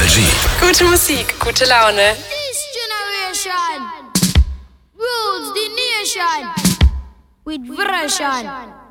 Nostalgie. Gute Musik, gute Laune. This generation rules the nation with version.